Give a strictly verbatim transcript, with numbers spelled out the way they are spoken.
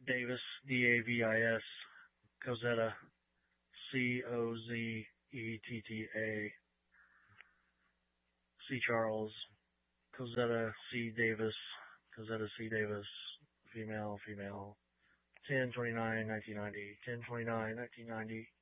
Davis, D A V I S, Cozetta, C O Z E T T A, C Charles, Cozetta C Davis, Cozetta C Davis, female, female, ten twenty-nine nineteen ninety, ten twenty-nine nineteen ninety.